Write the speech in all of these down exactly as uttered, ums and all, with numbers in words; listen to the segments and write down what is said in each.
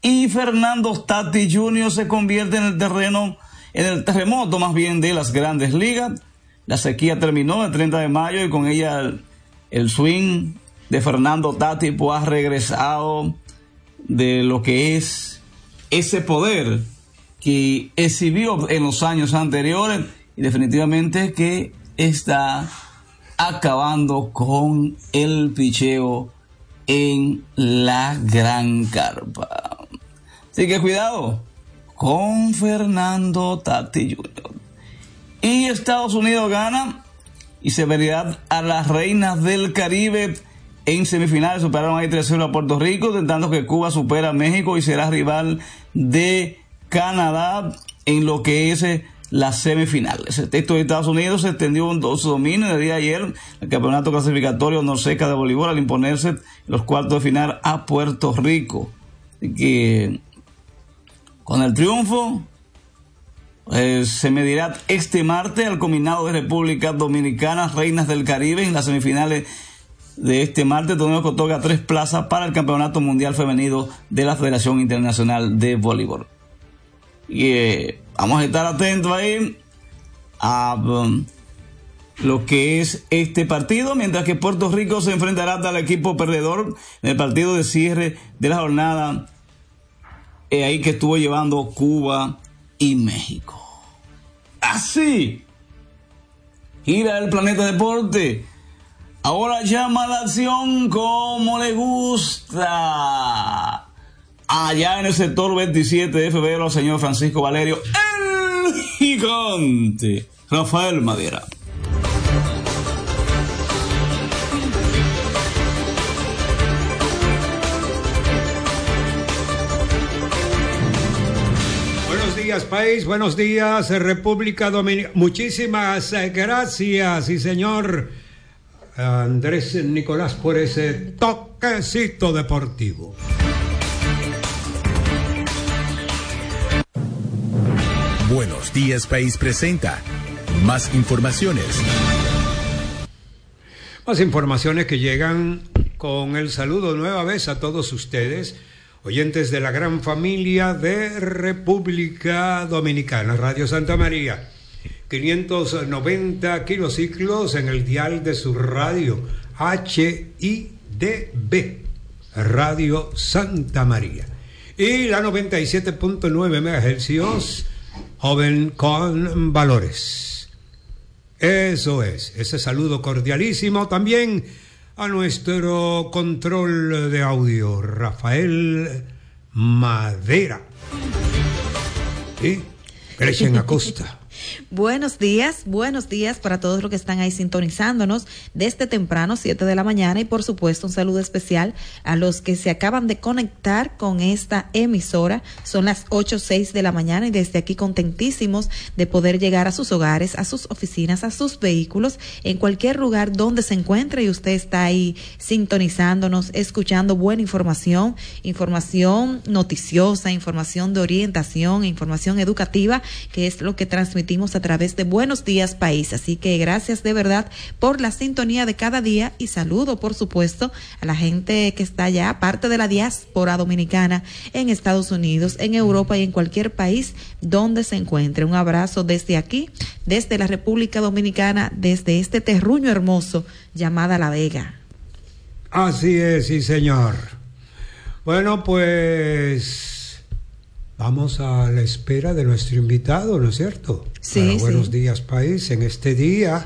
y Fernando Tatis junior se convierte en el terreno, en el terremoto más bien de las Grandes Ligas. La sequía terminó el treinta de mayo y con ella el, el swing de Fernando Tatis pues, ha regresado de lo que es ese poder que exhibió en los años anteriores y definitivamente que está acabando con el picheo en la Gran Carpa. Así que cuidado con Fernando Tatis junior Y Estados Unidos gana y se vería a las Reinas del Caribe en semifinales. Superaron ahí tres cero a Puerto Rico, en tanto que Cuba supera a México y será rival de Canadá en lo que es las semifinales. El texto de Estados Unidos se extendió en dos dominios el día de ayer, el campeonato clasificatorio norseca de voleibol, al imponerse en los cuartos de final a Puerto Rico. Así que con el triunfo eh, se medirá este martes al combinado de República Dominicana, Reinas del Caribe, en las semifinales de este martes, torneo que otorga tres plazas para el Campeonato Mundial Femenino de la Federación Internacional de Voleibol. Y eh, vamos a estar atentos ahí a um, lo que es este partido, mientras que Puerto Rico se enfrentará al equipo perdedor en el partido de cierre de la jornada eh, ahí que estuvo llevando Cuba y México. Así gira el Planeta Deporte. Ahora llama la acción como le gusta. Allá en el sector veintisiete de febrero, el señor Francisco Valerio, el gigante Rafael Madera. Buenos días, país. Buenos días, República Dominicana. Muchísimas gracias, sí, señor Andrés Nicolás, por ese toquecito deportivo. Buenos Días País presenta más informaciones. Más informaciones que llegan con el saludo nueva vez a todos ustedes, oyentes de la gran familia de República Dominicana. Radio Santa María, quinientos noventa kilociclos en el dial de su radio H I D B, Radio Santa María. Y la noventa y siete punto nueve megahercios, joven con valores. Eso es, ese saludo cordialísimo también a nuestro control de audio, Rafael Madera. Y Gretchen Acosta. Buenos días, buenos días para todos los que están ahí sintonizándonos desde temprano, siete de la mañana, y por supuesto un saludo especial a los que se acaban de conectar con esta emisora. Son las ocho seis de la mañana y desde aquí contentísimos de poder llegar a sus hogares, a sus oficinas, a sus vehículos, en cualquier lugar donde se encuentre y usted está ahí sintonizándonos, escuchando buena información, información noticiosa, información de orientación, información educativa, que es lo que transmitimos a través de Buenos Días País. Así que gracias de verdad por la sintonía de cada día y saludo por supuesto a la gente que está allá, parte de la diáspora dominicana en Estados Unidos, en Europa y en cualquier país donde se encuentre. Un abrazo desde aquí, desde la República Dominicana, desde este terruño hermoso llamada La Vega. Así es, sí señor. Bueno, pues vamos a la espera de nuestro invitado, ¿no es cierto? Sí, Para sí. Buenos Días País, en este día,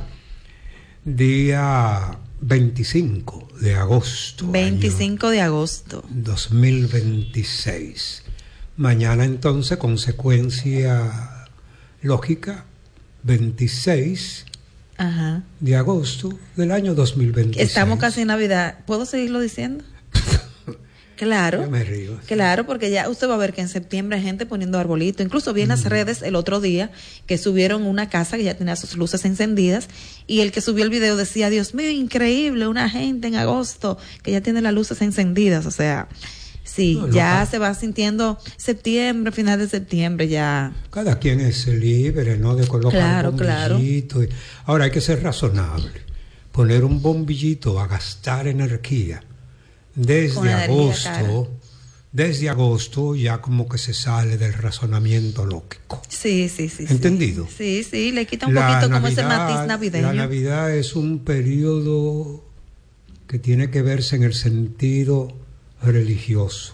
día veinticinco de agosto. veinticinco de agosto. dos mil veintiséis. Mañana entonces, consecuencia lógica, veintiséis Ajá. de agosto del año dos mil veintiséis. Estamos casi en Navidad. ¿Puedo seguirlo diciendo? Claro, Yo me río. claro, porque ya usted va a ver que en septiembre hay gente poniendo arbolito. Incluso vi en las redes el otro día que subieron una casa que ya tenía sus luces encendidas y el que subió el video decía, Dios mío, increíble, una gente en agosto que ya tiene las luces encendidas. O sea, sí, no, no, ya no. se va sintiendo septiembre, final de septiembre ya. Cada quien es libre, ¿no? De colocar Claro, un bombillito. Y... Ahora hay que ser razonable. Poner un bombillito a gastar energía Con desde la energía agosto, desde agosto ya como que se sale del razonamiento lógico. Sí, sí, sí. ¿Entendido? Sí, sí, le quita un La poquito como Navidad, ese matiz navideño. La Navidad es un periodo que tiene que verse en el sentido religioso.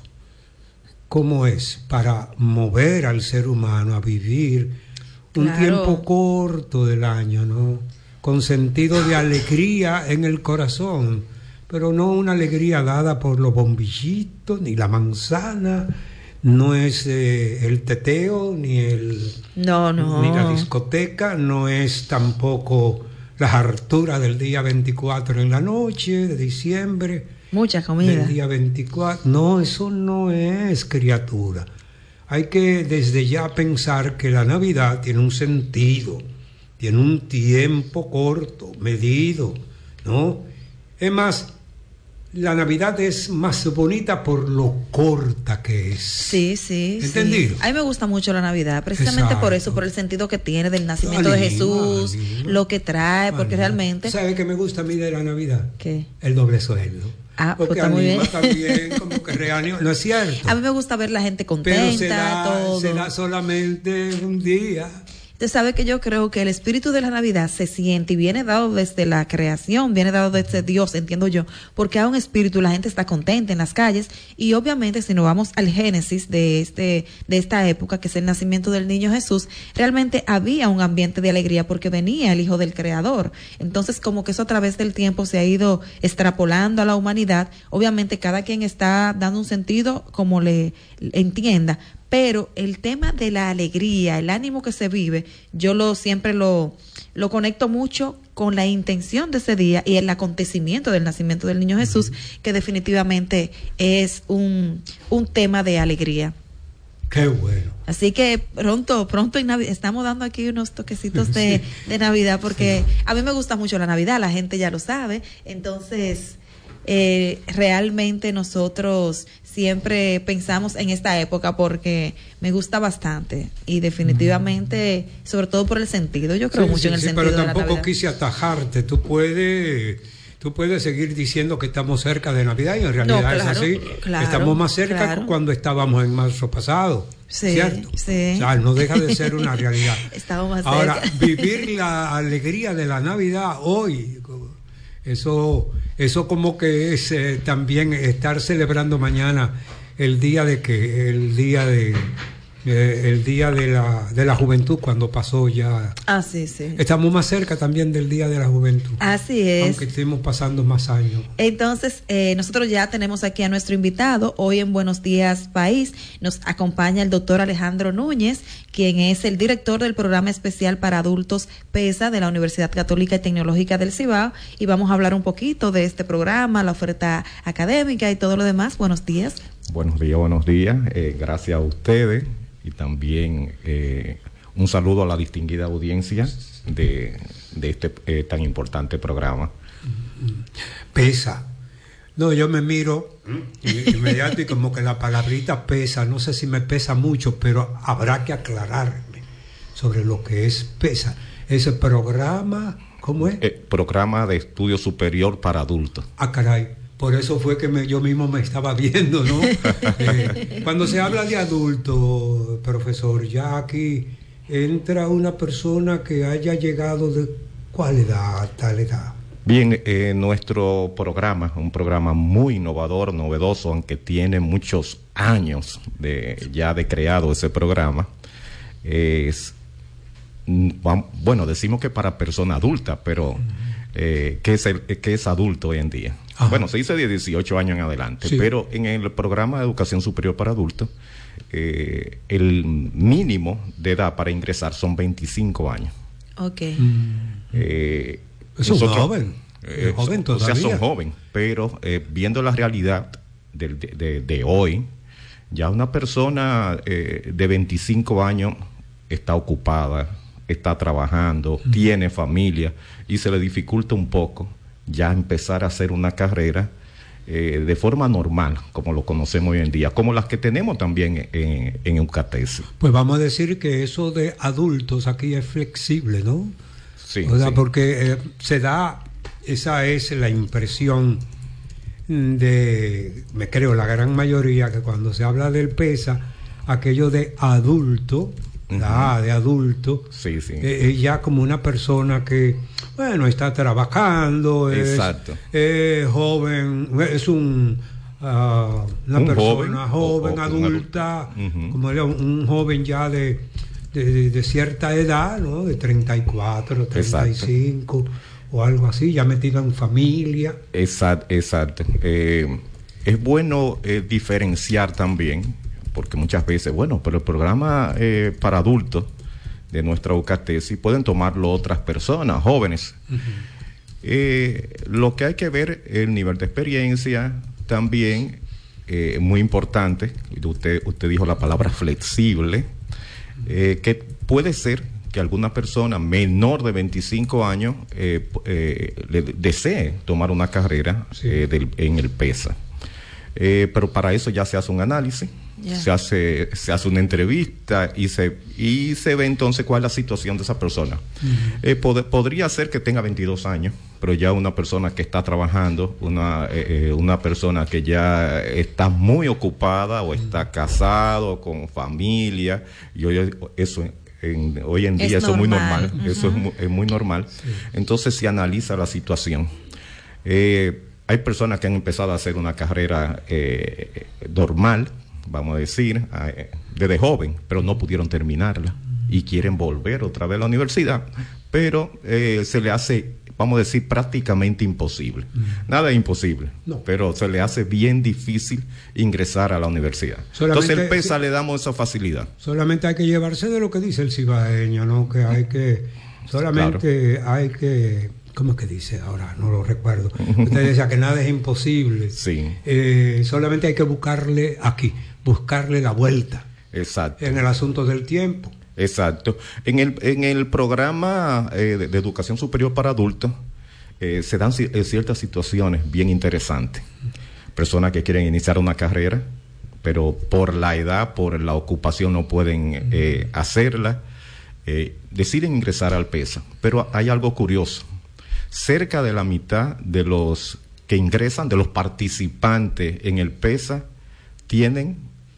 ¿Cómo es? Para mover al ser humano a vivir un Claro. tiempo corto del año, ¿no? Con sentido de alegría en el corazón, pero no una alegría dada por los bombillitos, ni la manzana, no es eh, el teteo, ni el No, no. ni la discoteca, no es tampoco las harturas del día veinticuatro en la noche de diciembre, Mucha comida. del día veinticuatro. No, eso no es, criatura. Hay que desde ya pensar que la Navidad tiene un sentido, tiene un tiempo corto, medido, ¿no? Es más, la Navidad es más bonita por lo corta que es. Sí, sí. ¿Entendido? Sí. A mí me gusta mucho la Navidad, precisamente por eso, Exacto. por el sentido que tiene del nacimiento Ah, de lindo, Jesús, lindo. lo que trae, porque Ah, realmente... ¿sabe qué me gusta a mí de la Navidad? ¿Qué? El doble sueldo. Ah, pues porque está muy anima bien. también, como que reanima, ¿no es cierto? A mí me gusta ver la gente Pero contenta, se da, todo. se da solamente un día. Usted sabe que yo creo que el espíritu de la Navidad se siente y viene dado desde la creación, viene dado desde Dios, entiendo yo, porque hay un espíritu, la gente está contenta en las calles y obviamente si nos vamos al génesis de este de esta época, que es el nacimiento del niño Jesús, realmente había un ambiente de alegría porque venía el Hijo del Creador. Entonces, como que eso a través del tiempo se ha ido extrapolando a la humanidad. Obviamente cada quien está dando un sentido como le entienda, pero el tema de la alegría, el ánimo que se vive, yo lo siempre lo, lo conecto mucho con la intención de ese día y el acontecimiento del nacimiento del niño Jesús, uh-huh. que definitivamente es un, un tema de alegría. Qué bueno. Así que pronto, pronto en Navidad, estamos dando aquí unos toquecitos de, sí. de Navidad, porque sí. a mí me gusta mucho la Navidad, la gente ya lo sabe, entonces... Eh, realmente nosotros siempre pensamos en esta época porque me gusta bastante y definitivamente, mm. sobre todo por el sentido, yo creo sí, mucho sí, en el sí, sentido pero de la tampoco Navidad. Quise atajarte, tú puedes tú puedes seguir diciendo que estamos cerca de Navidad y en realidad no, claro, es así, claro, estamos más cerca claro. que cuando estábamos en marzo pasado, sí, ¿cierto? Sí. O sea, no deja de ser una realidad. Estamos más Ahora, cerca. vivir la alegría de la Navidad hoy, eso eso como que es eh, también estar celebrando mañana el día de que el día de eh, el día de la de la juventud, cuando pasó ya. Ah, sí, sí. Estamos más cerca también del día de la juventud. Así es. Aunque estemos pasando más años. Entonces, eh, nosotros ya tenemos aquí a nuestro invitado. Hoy en Buenos Días País nos acompaña el doctor Alejandro Núñez, quien es el director del programa especial para adultos PESA de la Universidad Católica y Tecnológica del Cibao, y vamos a hablar un poquito de este programa, la oferta académica y todo lo demás. Buenos días. Buenos días, buenos días. Eh, gracias a ustedes y también eh, un saludo a la distinguida audiencia de, de este eh, tan importante programa. PESA. No, yo me miro inmediato y como que la palabrita pesa, no sé si me pesa mucho, pero habrá que aclararme sobre lo que es PESA. Ese programa, ¿cómo es? Eh, programa de Estudio Superior para Adultos. Ah, caray. Por eso fue que me, yo mismo me estaba viendo, ¿no? eh, cuando se habla de adulto, profesor, ya aquí entra una persona que haya llegado de ¿cuál edad, tal edad? Bien, eh, nuestro programa, un programa muy innovador, novedoso, aunque tiene muchos años de ya de creado ese programa, es, bueno, decimos que para persona adulta, pero eh, ¿qué es, el, qué es adulto hoy en día? Ajá. Bueno, se dice de dieciocho años en adelante, sí. Pero en el programa de educación superior para adultos, eh, el mínimo de edad para ingresar son veinticinco años. Ok. Mm. Eh, es un joven, eh, joven todavía. O sea, son jóvenes, pero eh, viendo la realidad de, de, de, de hoy, ya una persona eh, de veinticinco años está ocupada, está trabajando, mm. tiene familia y se le dificulta un poco ya empezar a hacer una carrera eh, de forma normal, como lo conocemos hoy en día, como las que tenemos también en, en Eucatesi. Pues vamos a decir que eso de adultos aquí es flexible, ¿no? Sí. O sea, sí. porque eh, se da, esa es la impresión de, me creo la gran mayoría, que cuando se habla del PESA, aquello de adulto, uh-huh. la A de adulto, sí, sí. Eh, es ya como una persona que, bueno, está trabajando, es, es joven, es un uh, una un persona joven, joven, o, o, adulta, uh-huh. como era un, un joven ya de, de, de, de cierta edad, ¿no? De treinta y cuatro, treinta y cinco. Exacto. O algo así, ya metido en familia. Exacto, exacto. Eh, es bueno eh, diferenciar también, porque muchas veces, bueno, pero el programa eh, para adultos de nuestra UCATESI pueden tomarlo otras personas, jóvenes. Uh-huh. Eh, lo que hay que ver es el nivel de experiencia, también eh, muy importante, usted, usted dijo la palabra flexible, eh, que puede ser que alguna persona menor de veinticinco años eh, eh, le desee tomar una carrera sí. eh, del, en el PESA. Eh, pero para eso ya se hace un análisis, yeah. se hace se hace una entrevista y se y se ve entonces cuál es la situación de esa persona. Uh-huh. Eh, pod- podría ser que tenga veintidós años, pero ya una persona que está trabajando, una eh, una persona que ya está muy ocupada o está casado con familia, y hoy eso En, hoy en día es eso es muy normal, uh-huh. eso es muy, es muy normal. Sí. Entonces se analiza la situación. Eh, hay personas que han empezado a hacer una carrera eh, normal, vamos a decir, eh, desde joven, pero no pudieron terminarla y quieren volver otra vez a la universidad, pero eh, se le hace, vamos a decir, prácticamente imposible. Uh-huh. Nada es imposible, no. pero se le hace bien difícil ingresar a la universidad. Solamente, Entonces el PESA sí, le damos esa facilidad. Solamente hay que llevarse de lo que dice el cibaeño, ¿no? Que hay que, solamente claro. hay que, ¿cómo es que dice? Ahora no lo recuerdo. Usted decía que nada es imposible. Sí. Eh, solamente hay que buscarle aquí, buscarle la vuelta. Exacto. En el asunto del tiempo. Exacto. En el, en el programa eh, de, de educación superior para adultos eh, se dan c- ciertas situaciones bien interesantes. Personas que quieren iniciar una carrera, pero por la edad, por la ocupación no pueden eh, hacerla, eh, deciden ingresar al PESA. Pero hay algo curioso. Cerca de la mitad de los que ingresan, de los participantes en el PESA, tienen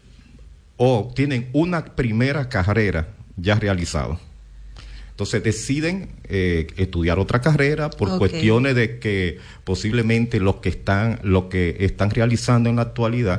o tienen una primera carrera ya realizado. Entonces deciden eh, estudiar otra carrera por okay. cuestiones de que posiblemente los que están, lo que están realizando en la actualidad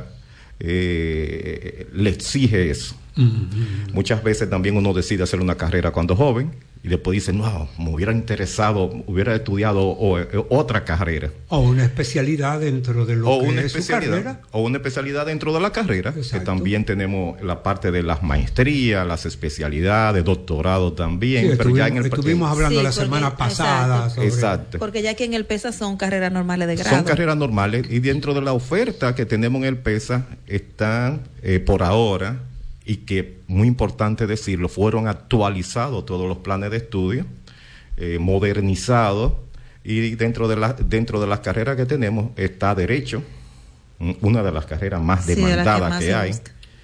eh, le exige eso. Mm-hmm. Muchas veces también uno decide hacer una carrera cuando joven y después dice, no, me hubiera interesado, hubiera estudiado o, o, otra carrera. O una especialidad dentro de lo o que una es su carrera. O una especialidad dentro de la carrera. Exacto. Que también tenemos la parte de las maestrías, las especialidades, doctorado también. Sí, pero estuvimos, ya en el estuvimos hablando sí, la porque, semana pasada. Exacto. Sobre... exacto. Porque ya aquí en el PESA son carreras normales de grado. Son carreras normales y dentro de la oferta que tenemos en el PESA están eh, por ahora, y que, muy importante decirlo, fueron actualizados todos los planes de estudio, eh, modernizados, y dentro de, la, dentro de las carreras que tenemos está Derecho, una de las carreras más sí, demandadas de la que, que hay.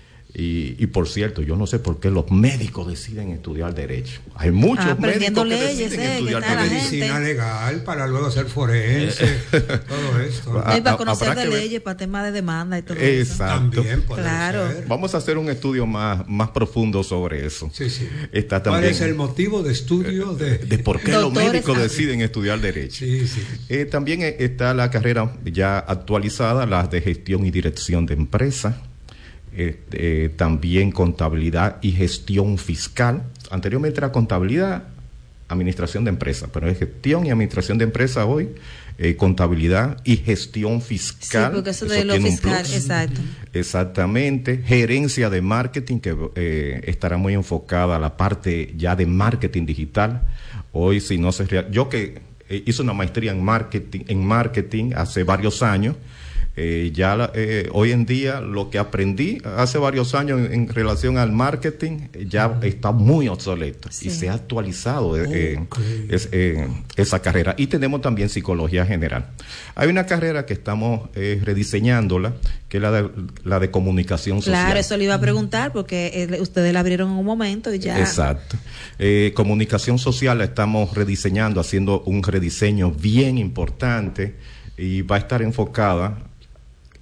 Y, y por cierto, yo no sé por qué los médicos deciden estudiar Derecho. Hay muchos ah, médicos que leyes, deciden eh, estudiar Derecho. Medicina legal para luego ser forense, todo esto. A, para conocer de leyes, para temas de demanda y todo exacto. eso. También puede claro. ser. Vamos a hacer un estudio más, más profundo sobre eso. Sí, sí. Está también, ¿cuál es el motivo de estudio de, de por qué los médicos deciden estudiar Derecho? Sí, sí. Eh, también está la carrera ya actualizada, la de Gestión y Dirección de Empresas. Eh, eh, también contabilidad y gestión fiscal. Anteriormente era contabilidad, administración de empresas, pero es gestión y administración de empresas hoy, eh, contabilidad y gestión fiscal. Sí, porque eso, eso de lo fiscal, exacto. Exactamente. Gerencia de marketing, que eh, estará muy enfocada a la parte ya de marketing digital. Hoy, si no se rea- yo que eh, hice una maestría en marketing, en marketing hace varios años. Eh, ya eh, hoy en día lo que aprendí hace varios años en, en relación al marketing eh, ya uh-huh. está muy obsoleto sí. y se ha actualizado eh, okay. es, eh, esa carrera. Y tenemos también psicología general. Hay una carrera que estamos eh, rediseñándola, que es la de, la de comunicación social. Claro, eso le iba a preguntar porque eh, ustedes la abrieron en un momento y ya. Exacto. Eh, comunicación social la estamos rediseñando, haciendo un rediseño bien importante y va a estar enfocada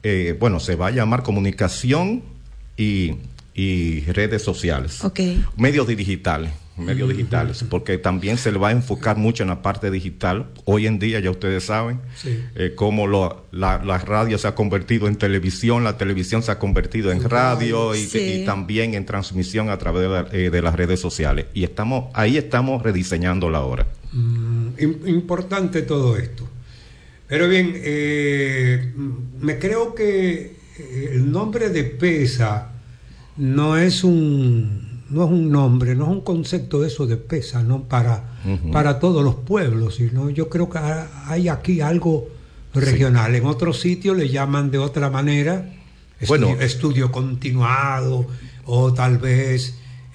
eh, bueno, se va a llamar comunicación y, y redes sociales. Okay. Medios digitales. medios uh-huh. digitales, porque también se le va a enfocar mucho en la parte digital. Hoy en día ya ustedes saben sí. eh, cómo lo, la, la radio se ha convertido en televisión, la televisión se ha convertido en radio y, sí. y también en transmisión a través de, la, eh, de las redes sociales. Y estamos ahí estamos rediseñando la hora. Mm, importante todo esto. Pero bien, eh, me creo que el nombre de PESA no es un no es un nombre, no es un concepto de eso de PESA, no para, uh-huh. para todos los pueblos, sino yo creo que hay aquí algo regional. Sí. En otros sitios le llaman de otra manera, bueno, estudio, estudio continuado, o tal vez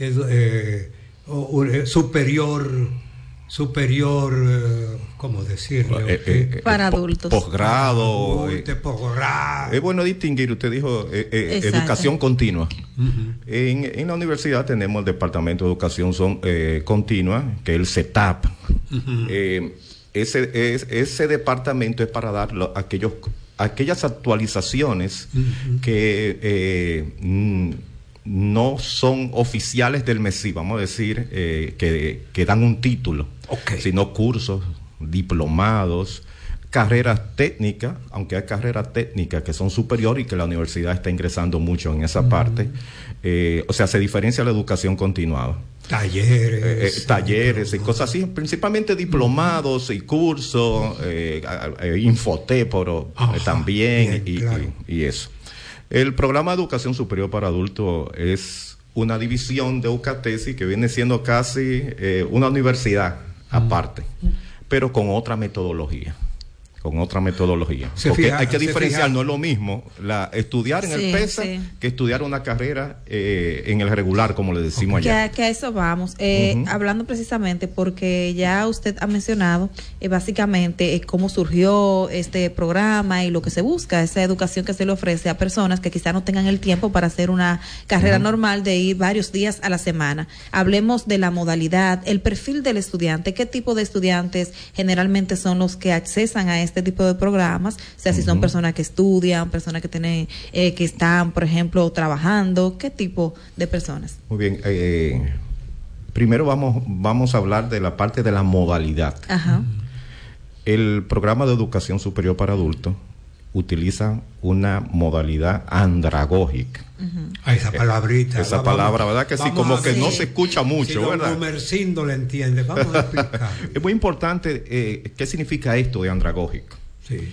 eh, o, o, superior, superior, eh, ¿cómo decirlo? Eh, eh, para po, adultos. Posgrado. Eh, posgrado. Es bueno distinguir, usted dijo eh, eh, educación continua. Uh-huh. En, en la universidad tenemos el Departamento de Educación son, eh, Continua, que es el CETAP. Uh-huh. Eh, ese, es, ese departamento es para dar lo, aquellos, aquellas actualizaciones uh-huh. que eh, mm, no son oficiales del MESI, vamos a decir, eh, que, que dan un título, okay. sino cursos, diplomados, carreras técnicas, aunque hay carreras técnicas que son superiores y que la universidad está ingresando mucho en esa mm. parte. Eh, o sea, se diferencia la educación continuada. Talleres. Eh, eh, talleres y cosas así, principalmente diplomados y cursos, eh, eh, infotéporo eh, también, bien, y, claro. y, y eso. El programa de educación superior para adultos es una división de UCATESI que viene siendo casi eh, una universidad mm. aparte, pero con otra metodología. Con otra metodología. Se Porque fija, hay que diferenciar, no es lo mismo la, estudiar en sí, el PESA sí. que estudiar una carrera eh, en el regular, como le decimos okay. allá. Que, que a eso vamos. Eh, uh-huh. Hablando precisamente, porque ya usted ha mencionado eh, básicamente eh, cómo surgió este programa y lo que se busca, esa educación que se le ofrece a personas que quizá no tengan el tiempo para hacer una carrera uh-huh. normal de ir varios días a la semana. Hablemos de la modalidad, el perfil del estudiante, qué tipo de estudiantes generalmente son los que accesan a este este tipo de programas, o sea, si son uh-huh. personas que estudian, personas que tienen, eh, que están, por ejemplo, trabajando, ¿qué tipo de personas? Muy bien, eh, primero vamos, vamos a hablar de la parte de la modalidad. Ajá. El programa de educación superior para adultos utiliza una modalidad andragógica. Uh-huh. Ah, esa palabrita. Eh, esa vamos, palabra, ¿verdad? Que sí, como que sí. no se escucha mucho, si ¿verdad? Gumersindo le entiende, vamos a explicar. Es muy importante, eh, ¿qué significa esto de andragógico? Sí.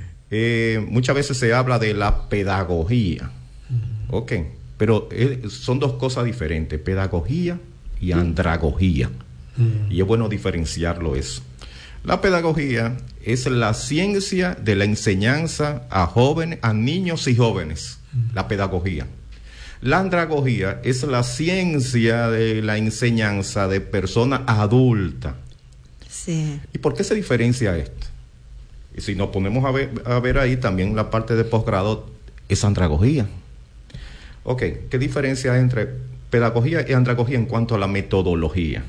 Eh, muchas veces se habla de la pedagogía, uh-huh. ok, pero eh, son dos cosas diferentes, pedagogía y andragogía, uh-huh. y es bueno diferenciarlo eso. La pedagogía es la ciencia de la enseñanza a jóvenes, a niños y jóvenes. Mm. La pedagogía. La andragogía es la ciencia de la enseñanza de personas adultas. Sí. ¿Y por qué se diferencia esto? Y si nos ponemos a ver, a ver ahí también la parte de posgrado es andragogía. Ok, ¿qué diferencia hay entre pedagogía y andragogía en cuanto a la metodología?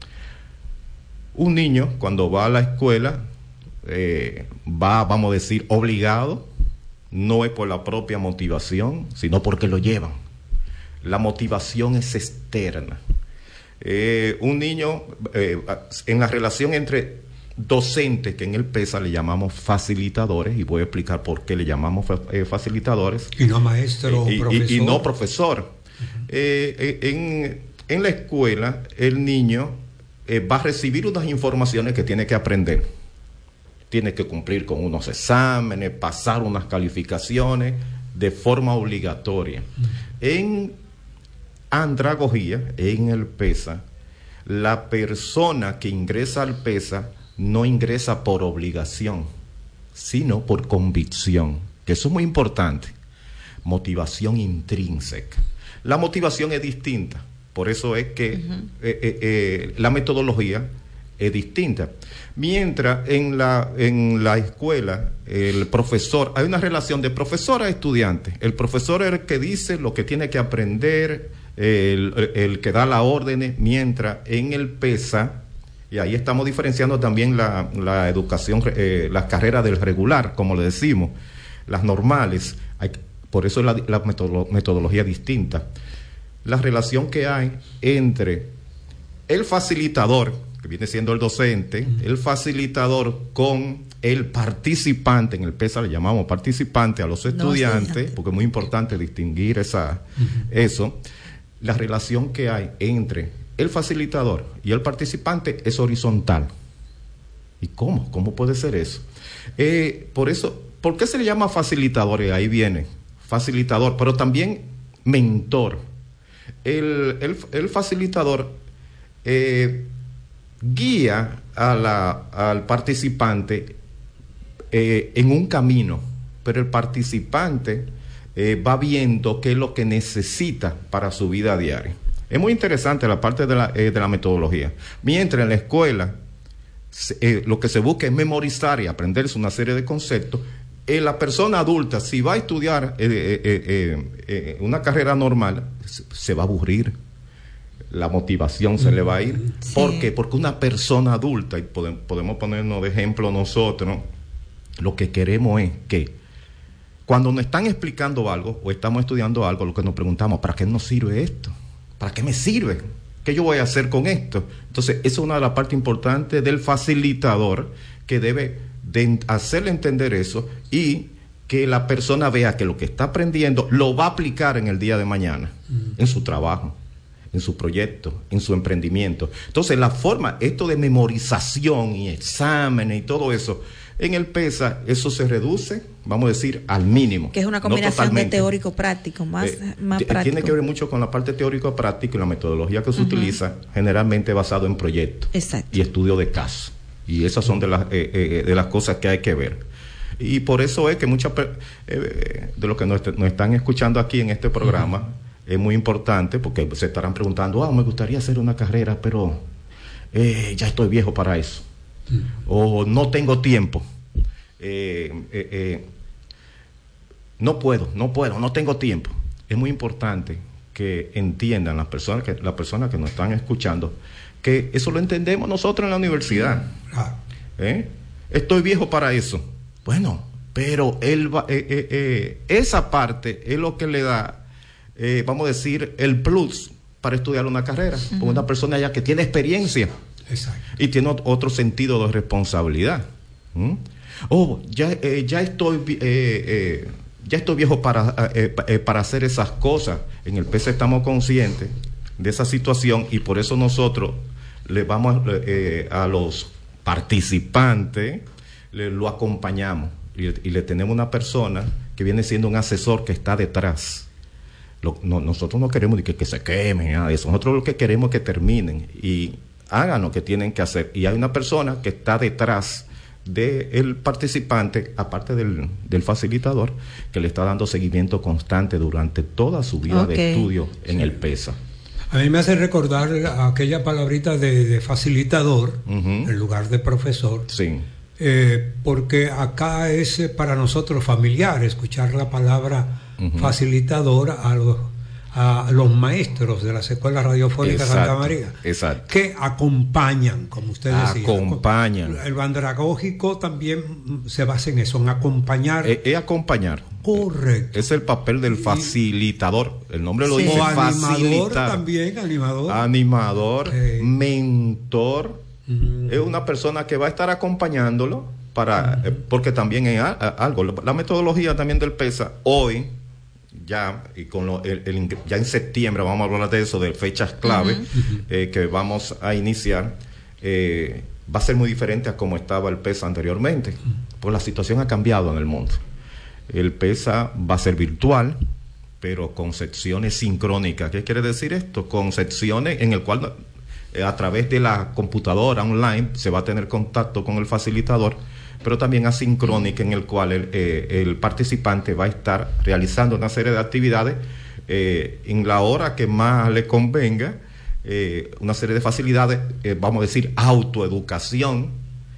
Un niño, cuando va a la escuela, eh, va, vamos a decir, obligado, no es por la propia motivación, sino porque lo llevan. La motivación es externa. Eh, un niño, eh, en la relación entre docentes, que en el PESA le llamamos facilitadores, y voy a explicar por qué le llamamos eh, facilitadores. Y no maestro eh, o profesor. Y, y no profesor. Uh-huh. eh, en, en la escuela, el niño... Eh, va a recibir unas informaciones que tiene que aprender. Tiene que cumplir con unos exámenes, pasar unas calificaciones de forma obligatoria. Mm. En andragogía, en el PESA, la persona que ingresa al PESA no ingresa por obligación, sino por convicción, que eso es muy importante. Motivación intrínseca. La motivación es distinta. Por eso es que uh-huh. eh, eh, eh, la metodología es distinta. Mientras en la, en la escuela, el profesor, hay una relación de profesor a estudiante. El profesor es el que dice lo que tiene que aprender, el, el, el que da las órdenes, mientras en el PESA, y ahí estamos diferenciando también la, la educación, eh, las carreras del regular, como le decimos, las normales. por eso es la, la metodolo- metodología distinta. La relación que hay entre el facilitador, que viene siendo el docente, uh-huh. el facilitador con el participante, en el PESA le llamamos participante a los estudiantes, no, porque es muy importante distinguir esa, uh-huh. eso. La relación que hay entre el facilitador y el participante es horizontal. ¿Y cómo? ¿Cómo puede ser eso? Eh, por eso, ¿por qué se le llama facilitador? Y ahí viene, facilitador, pero también mentor. El, el, el facilitador eh, guía a la, al participante eh, en un camino, pero el participante eh, va viendo qué es lo que necesita para su vida diaria. Es muy interesante la parte de la, eh, de la metodología. Mientras en la escuela se, eh, lo que se busca es memorizar y aprenderse una serie de conceptos, eh, la persona adulta, si va a estudiar eh, eh, eh, eh, una carrera normal, se, se va a aburrir. La motivación se mm, le va a ir. Sí. ¿Por qué? Porque una persona adulta, y podemos, podemos ponernos de ejemplo nosotros, lo que queremos es que cuando nos están explicando algo o estamos estudiando algo, lo que nos preguntamos, ¿para qué nos sirve esto? ¿Para qué me sirve? ¿Qué yo voy a hacer con esto? Entonces, esa es una de las partes importantes del facilitador, que debe de hacerle entender eso y que la persona vea que lo que está aprendiendo lo va a aplicar en el día de mañana, mm. en su trabajo, en su proyecto, en su emprendimiento. Entonces, la forma, esto de memorización y exámenes y todo eso, en el PESA, eso se reduce, vamos a decir, al mínimo. Que es una combinación no de teórico-práctico, más, eh, más t- práctico. Tiene que ver mucho con la parte teórico-práctica y la metodología que se uh-huh. utiliza, generalmente basado en proyectos. Exacto. Y estudio de casos. Y esas son de las, eh, eh, de las cosas que hay que ver. Y por eso es que muchas eh, de los que nos, nos están escuchando aquí en este programa, uh-huh. es muy importante, porque se estarán preguntando, ah, me gustaría hacer una carrera, pero eh, ya estoy viejo para eso. Mm. O no tengo tiempo. Eh, eh, eh, no puedo, no puedo, no tengo tiempo. Es muy importante que entiendan las personas que, las personas que nos están escuchando, que eso lo entendemos nosotros en la universidad. Ah. ¿Eh? Estoy viejo para eso. Bueno, pero él va, eh, eh, eh, esa parte es lo que le da, eh, vamos a decir, el plus para estudiar una carrera. Uh-huh. Porque una persona ya que tiene experiencia. Exacto. Y tiene otro sentido de responsabilidad. ¿Mm? Oh, ya, eh, ya estoy eh, eh, ya estoy viejo para, eh, eh, para hacer esas cosas. En el PESA estamos conscientes de esa situación y por eso nosotros le vamos eh, a los participantes, le, lo acompañamos y, y le tenemos una persona que viene siendo un asesor que está detrás. Lo, no, nosotros no queremos que, que se quemen, nada de eso. Nosotros lo que queremos es que terminen y hagan lo que tienen que hacer. Y hay una persona que está detrás del participante, aparte del, del facilitador, que le está dando seguimiento constante durante toda su vida okay. de estudio en sí. el PESA. A mí me hace recordar aquella palabrita de, de facilitador uh-huh. en lugar de profesor. Sí. Eh, porque acá es para nosotros familiar escuchar la palabra uh-huh. facilitador a los a los maestros de las escuelas radiofónicas Santa María, exacto. que acompañan, como usted decía. Acompañan. El andragógico también se basa en eso, en acompañar. Es, es acompañar. Correcto. Es el papel del facilitador. El nombre lo sí. dice, o animador facilitar. También, animador. Animador, okay. mentor. Uh-huh. Es una persona que va a estar acompañándolo para, uh-huh. eh, porque también es a, a, algo. La metodología también del PESA, hoy, ya y con lo, el, el, ya en septiembre vamos a hablar de eso, de fechas clave uh-huh. eh, que vamos a iniciar, eh, va a ser muy diferente a como estaba el PESA anteriormente, uh-huh. pues la situación ha cambiado en el mundo. El PESA va a ser virtual, pero con secciones sincrónicas. ¿Qué quiere decir esto? Con secciones en el cual eh, a través de la computadora online se va a tener contacto con el facilitador, pero también asincrónica, en el cual el, eh, el participante va a estar realizando una serie de actividades eh, en la hora que más le convenga, eh, una serie de facilidades, eh, vamos a decir, autoeducación,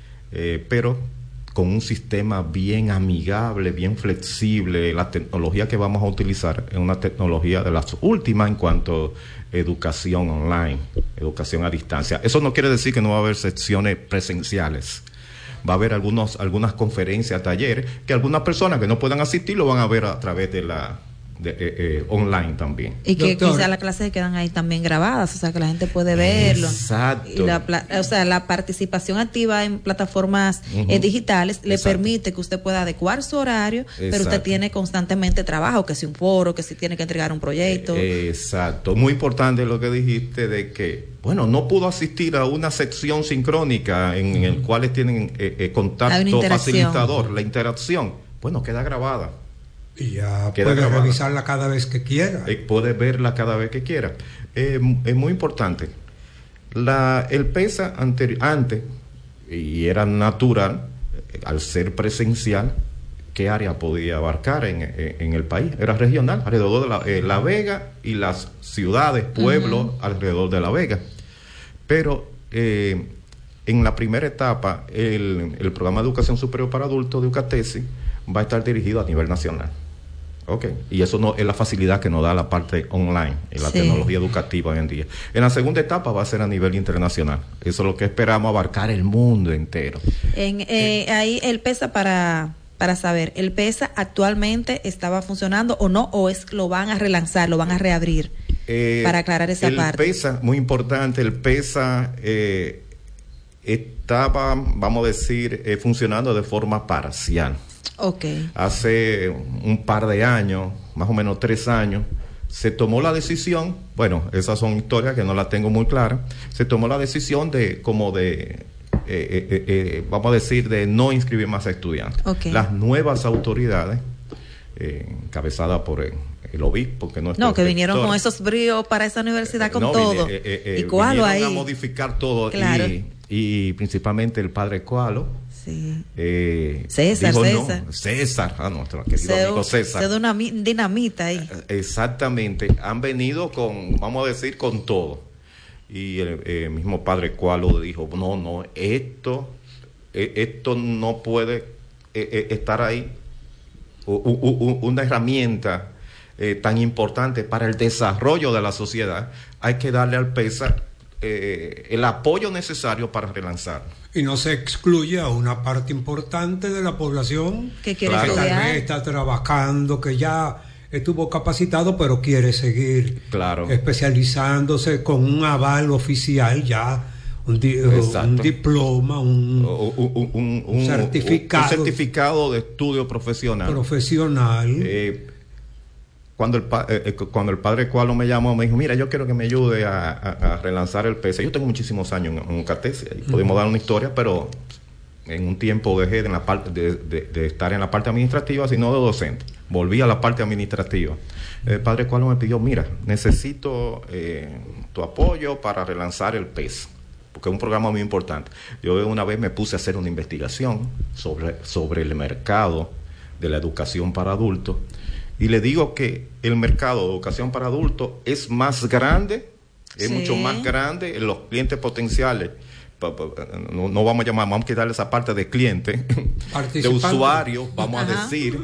eh, pero con un sistema bien amigable, bien flexible. La tecnología que vamos a utilizar es una tecnología de las últimas en cuanto a educación online, educación a distancia. Eso no quiere decir que no va a haber secciones presenciales, va a haber algunos, algunas conferencias, talleres, que algunas personas que no puedan asistir lo van a ver a través de la de, eh, eh, online también. Y que Doctor, quizás las clases quedan ahí también grabadas, o sea que la gente puede verlo. Exacto. Y la, o sea, la participación activa en plataformas uh-huh. eh, digitales le Exacto. permite que usted pueda adecuar su horario, Exacto. pero usted tiene constantemente trabajo, que si un foro, que si tiene que entregar un proyecto. Eh, exacto. Muy importante lo que dijiste de que, bueno, no pudo asistir a una sección sincrónica en, uh-huh. en el cual tienen eh, eh, contacto facilitador, la interacción. Bueno, queda grabada. Y ya puede grabada. revisarla cada vez que quiera. Eh, puede verla cada vez que quiera. Eh, es muy importante. La, el PESA anterior, antes, y era natural, eh, al ser presencial, ¿qué área podía abarcar en, en, en el país? Era regional, alrededor de la, eh, la Vega y las ciudades, pueblos uh-huh. alrededor de La Vega. Pero eh, en la primera etapa, el, el programa de educación superior para adultos de UCATESI va a estar dirigido a nivel nacional. Okay. Y eso no es la facilidad que nos da la parte online, en la sí. tecnología educativa hoy en día. En la segunda etapa va a ser a nivel internacional. Eso es lo que esperamos, abarcar el mundo entero. En, eh, eh. Ahí el PESA, para, para saber, ¿el PESA actualmente estaba funcionando o no? ¿O es lo van a relanzar, lo van a reabrir? Eh, para aclarar esa el parte. El PESA, muy importante, el PESA eh, estaba, vamos a decir, eh, funcionando de forma parcial. Okay. Hace un par de años, más o menos tres años, se tomó la decisión, bueno, esas son historias que no las tengo muy claras, se tomó la decisión de, como de, eh, eh, eh, vamos a decir, de no inscribir más estudiantes. Okay. Las nuevas autoridades, eh, encabezadas por el, el obispo, que no es No, que vinieron rector, con esos bríos para esa universidad con no, todo. Vine, eh, eh, ¿Y Cualo ahí? a modificar todo, claro. y, y principalmente el padre Cualo. Sí. Eh, César, dijo, César. No, César, ah, nuestro querido se, amigo César. Se da una dinamita ahí. Exactamente, han venido con, vamos a decir, con todo. Y el eh, mismo padre Cualo dijo, no, no, esto, eh, esto no puede eh, eh, estar ahí. U, u, u, una herramienta eh, tan importante para el desarrollo de la sociedad, hay que darle al PESA eh, el apoyo necesario para relanzarlo. Y no se excluye a una parte importante de la población que quiere claro. que estudiar, tal vez está trabajando, que ya estuvo capacitado, pero quiere seguir claro. especializándose con un aval oficial ya, un, di un diploma, un, un, un, un, un certificado, un certificado de estudio profesional. Profesional. Eh, Cuando el, eh, cuando el padre Cualo me llamó, me dijo, mira, yo quiero que me ayude a, a, a relanzar el PESA. Yo tengo muchísimos años en, en UCATESI, y uh-huh. podemos dar una historia, pero en un tiempo dejé de, en la parte, de, de, de estar en la parte administrativa, sino de docente. Volví a la parte administrativa. El padre Cualo me pidió, mira, necesito eh, tu apoyo para relanzar el PESA, porque es un programa muy importante. Yo una vez me puse a hacer una investigación sobre, sobre el mercado de la educación para adultos, y le digo que el mercado de educación para adultos es más grande, es sí. mucho más grande en los clientes potenciales. No, no vamos a llamar, vamos a quitarle esa parte de cliente, de usuarios, vamos Ajá. a decir.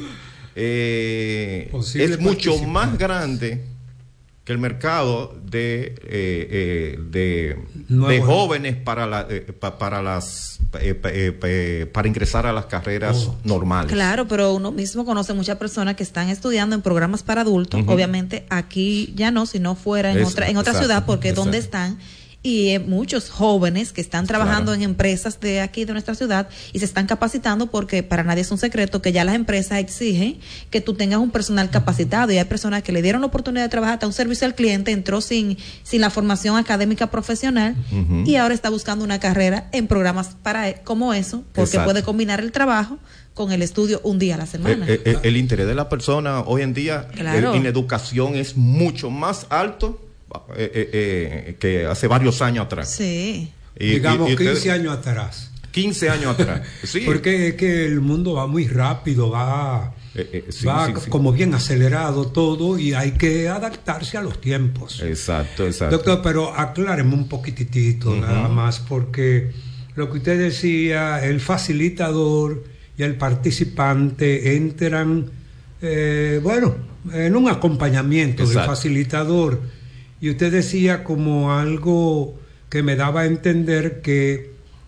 Eh, es mucho más grande que el mercado de eh, eh, de, de jóvenes para la, eh, pa, para las eh, eh, eh, para ingresar a las carreras oh. normales. Claro, pero uno mismo conoce muchas personas que están estudiando en programas para adultos. Uh-huh. Obviamente aquí ya no, sino fuera en es, otra en otra exacto, ciudad, porque exacto. donde están. Y eh, muchos jóvenes que están trabajando claro. en empresas de aquí, de nuestra ciudad, y se están capacitando, porque para nadie es un secreto que ya las empresas exigen que tú tengas un personal capacitado, y hay personas que le dieron la oportunidad de trabajar hasta un servicio al cliente, entró sin, sin la formación académica profesional, uh-huh. y ahora está buscando una carrera en programas para como eso, porque Exacto. puede combinar el trabajo con el estudio un día a la semana. El, el, el interés de la persona hoy en día claro. en, en educación es mucho más alto Eh, eh, eh, que hace varios años atrás. Sí. Y, digamos y, y quince años atrás. quince años atrás. Sí. Porque es que el mundo va muy rápido, va, eh, eh, sí, va sí, sí. como bien acelerado todo, y hay que adaptarse a los tiempos. Exacto, exacto. Doctor, pero acláreme un poquitito uh-huh. nada más, porque lo que usted decía, el facilitador y el participante entran, eh, bueno, en un acompañamiento exacto. del facilitador. Y usted decía como algo que me daba a entender que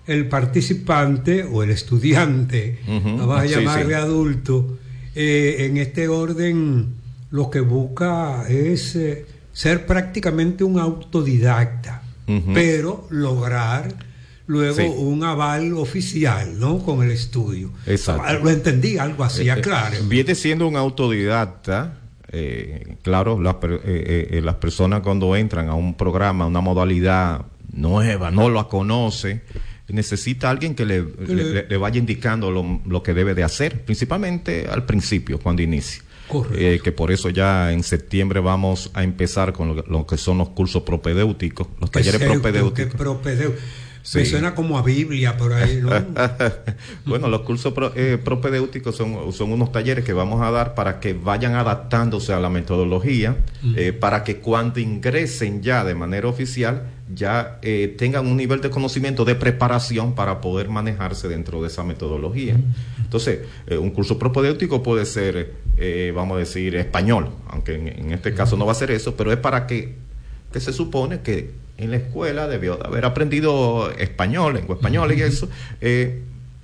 el participante o el estudiante, uh-huh. lo vas a llamar sí, sí. de adulto, eh, en este orden lo que busca es eh, ser prácticamente un autodidacta, uh-huh. pero lograr luego sí. un aval oficial, ¿no? Con el estudio. Exacto. Lo entendí, algo así, aclare. Eh, eh, viene siendo un autodidacta. Eh, claro, las, eh, eh, las personas cuando entran a un programa, una modalidad nueva, no la conoce, necesita alguien que le, le, le vaya indicando lo, lo que debe de hacer, principalmente al principio, cuando inicia. Eh, que por eso ya en septiembre vamos a empezar con lo, lo que son los cursos propedéuticos, los talleres propedéuticos. propedéuticos. Sí. Me suena como a Biblia por ahí, ¿no? Bueno, los cursos pro, eh, propedéuticos son, son unos talleres que vamos a dar para que vayan adaptándose a la metodología, uh-huh. eh, para que cuando ingresen ya de manera oficial, ya eh, tengan un nivel de conocimiento, de preparación para poder manejarse dentro de esa metodología. Uh-huh. Entonces, eh, un curso propedéutico puede ser, eh, vamos a decir, español, aunque en, en este caso uh-huh. no va a ser eso, pero es para que, que se supone que en la escuela debió de haber aprendido español, lengua española y eso, eh,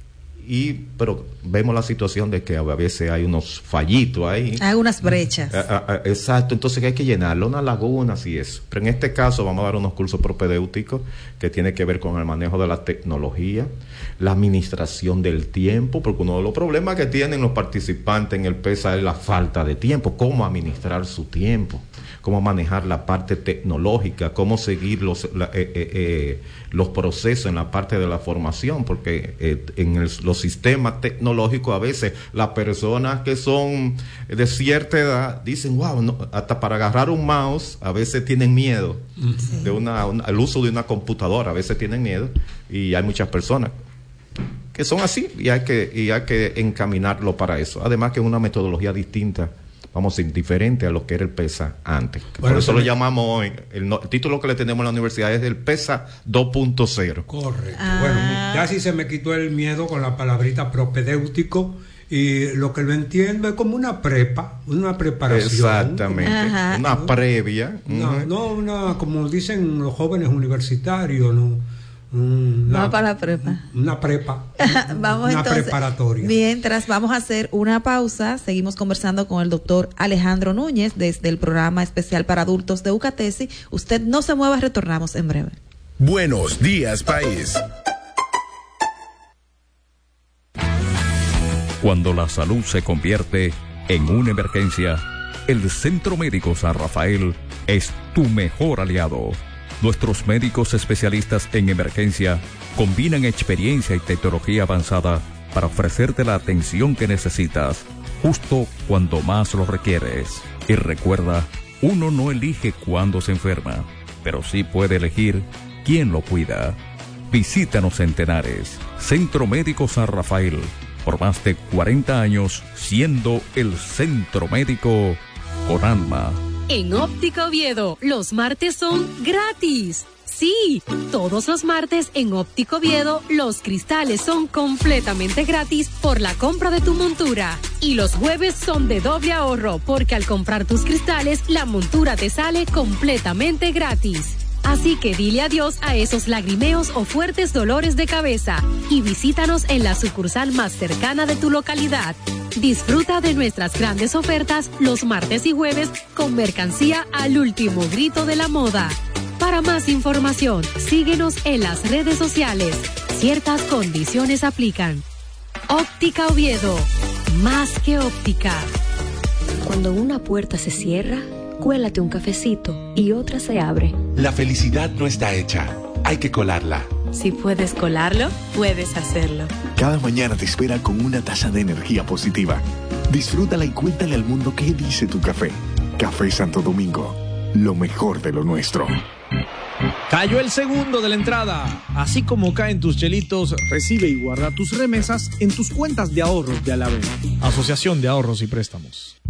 y pero vemos la situación de que a veces hay unos fallitos ahí. Hay unas brechas. A, a, a, exacto, entonces hay que llenarlo, unas lagunas y eso. Pero en este caso vamos a dar unos cursos propedéuticos que tiene que ver con el manejo de la tecnología, la administración del tiempo, porque uno de los problemas que tienen los participantes en el PESA es la falta de tiempo, cómo administrar su tiempo, cómo manejar la parte tecnológica, cómo seguir los, la, eh, eh, eh, los procesos en la parte de la formación, porque eh, en el, los sistemas tecnológicos a veces las personas que son de cierta edad dicen, wow, no, hasta para agarrar un mouse a veces tienen miedo, sí. de una, una, el uso de una computadora a veces tienen miedo, y hay muchas personas que son así y hay que, y hay que encaminarlo para eso. Además que es una metodología distinta, vamos a decir, diferente a lo que era el PESA antes. Bueno, por eso lo me... llamamos hoy, el, el título que le tenemos en la universidad es el PESA dos punto cero. Correcto. Ah. Bueno, ya sí se me quitó el miedo con la palabrita propedéutico, y lo que lo entiendo es como una prepa, una preparación. Exactamente. Ajá. Una previa. No, uh-huh. no una, como dicen los jóvenes universitarios, no. Una, vamos para la prepa. Una prepa. Vamos una entonces, preparatoria. Mientras vamos a hacer una pausa, seguimos conversando con el doctor Alejandro Núñez desde el programa especial para adultos de UCATESI. Usted no se mueva, retornamos en breve. Buenos días, país. Cuando la salud se convierte en una emergencia, el Centro Médico San Rafael es tu mejor aliado. Nuestros médicos especialistas en emergencia combinan experiencia y tecnología avanzada para ofrecerte la atención que necesitas, justo cuando más lo requieres. Y recuerda, uno no elige cuándo se enferma, pero sí puede elegir quién lo cuida. Visítanos en Tenares, Centro Médico San Rafael, por más de cuarenta años siendo el centro médico con alma. En Óptica Oviedo, los martes son gratis. Sí, todos los martes en Óptica Oviedo, los cristales son completamente gratis por la compra de tu montura. Y los jueves son de doble ahorro, porque al comprar tus cristales, la montura te sale completamente gratis. Así que dile adiós a esos lagrimeos o fuertes dolores de cabeza y visítanos en la sucursal más cercana de tu localidad. Disfruta de nuestras grandes ofertas los martes y jueves con mercancía al último grito de la moda. Para más información, síguenos en las redes sociales. Ciertas condiciones aplican. Óptica Oviedo, más que óptica. Cuando una puerta se cierra, cuélate un cafecito y otra se abre. La felicidad no está hecha, hay que colarla. Si puedes colarlo, puedes hacerlo. Cada mañana te espera con una taza de energía positiva. Disfrútala y cuéntale al mundo qué dice tu café. Café Santo Domingo, lo mejor de lo nuestro. Cayó el segundo de la entrada. Así como caen tus chelitos, recibe y guarda tus remesas en tus cuentas de ahorros de Alavés. Asociación de Ahorros y Préstamos.